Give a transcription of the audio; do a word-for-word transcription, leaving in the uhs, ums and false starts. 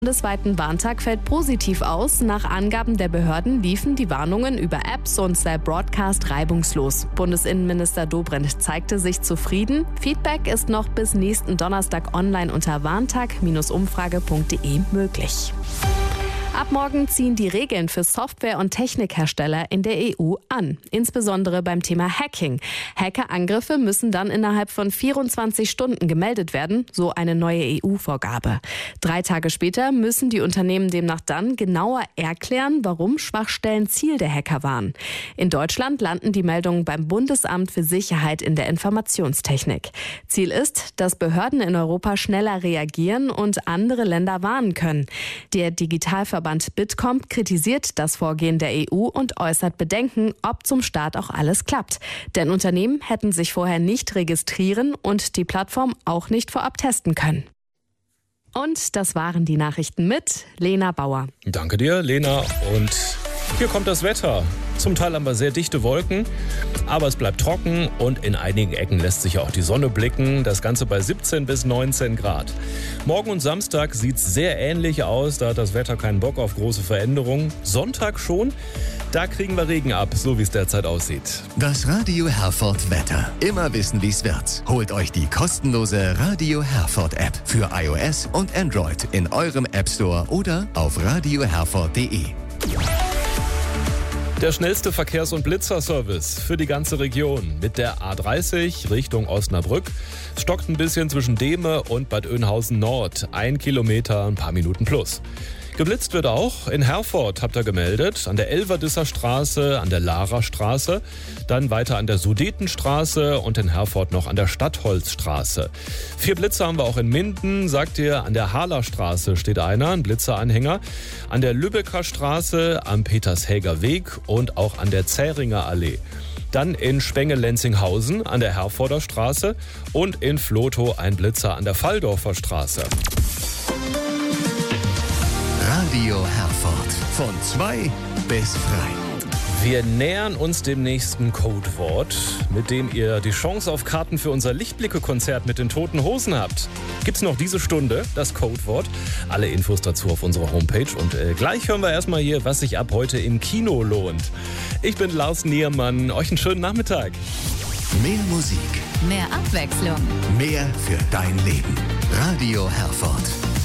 bundesweiten Warntag fällt positiv aus. Nach Angaben der Behörden liefen die Warnungen über Apps und Cell Broadcast reibungslos. Bundesinnenminister Dobrindt zeigte sich zufrieden. Feedback ist noch bis nächsten Donnerstag online unter warntag Bindestrich umfrage punkt de möglich. Ab morgen ziehen die Regeln für Software- und Technikhersteller in der E U an, insbesondere beim Thema Hacking. Hackerangriffe müssen dann innerhalb von vierundzwanzig Stunden gemeldet werden, so eine neue E U-Vorgabe. Drei Tage später müssen die Unternehmen demnach dann genauer erklären, warum Schwachstellen Ziel der Hacker waren. In Deutschland landen die Meldungen beim Bundesamt für Sicherheit in der Informationstechnik. Ziel ist, dass Behörden in Europa schneller reagieren und andere Länder warnen können. Der Digitalverband Bitkom kritisiert das Vorgehen der E U und äußert Bedenken, ob zum Start auch alles klappt. Denn Unternehmen hätten sich vorher nicht registrieren und die Plattform auch nicht vorab testen können. Und das waren die Nachrichten mit Lena Bauer. Danke dir, Lena. Und hier kommt das Wetter. Zum Teil haben wir sehr dichte Wolken, aber es bleibt trocken und in einigen Ecken lässt sich auch die Sonne blicken. Das Ganze bei siebzehn bis neunzehn Grad. Morgen und Samstag sieht es sehr ähnlich aus. Da hat das Wetter keinen Bock auf große Veränderungen. Sonntag schon. Da kriegen wir Regen ab, so wie es derzeit aussieht. Das Radio Herford Wetter. Immer wissen, wie es wird. Holt euch die kostenlose Radio Herford App für iOS und Android in eurem App Store oder auf radio herford punkt de. Der schnellste Verkehrs- und Blitzerservice für die ganze Region mit der A dreißig Richtung Osnabrück. Es stockt ein bisschen zwischen Dehme und Bad Oeynhausen Nord. Ein Kilometer, ein paar Minuten plus. Geblitzt wird auch in Herford, habt ihr gemeldet, an der Elverdisser Straße, an der Lara Straße, dann weiter an der Sudetenstraße und in Herford noch an der Stadtholzstraße. Vier Blitzer haben wir auch in Minden, sagt ihr, an der Harler Straße steht einer, ein Blitzeranhänger, an der Lübecker Straße, am Petershäger Weg und auch an der Zähringer Allee. Dann in Spenge-Lenzinghausen an der Herforder Straße und in Vlotho ein Blitzer an der Falldorfer Straße. Radio Herford. Von zwei bis drei. Wir nähern uns dem nächsten Codewort, mit dem ihr die Chance auf Karten für unser Lichtblicke-Konzert mit den Toten Hosen habt. Gibt's noch diese Stunde, das Codewort. Alle Infos dazu auf unserer Homepage. Und äh, gleich hören wir erstmal hier, was sich ab heute im Kino lohnt. Ich bin Lars Niermann. Euch einen schönen Nachmittag. Mehr Musik. Mehr Abwechslung. Mehr für dein Leben. Radio Herford.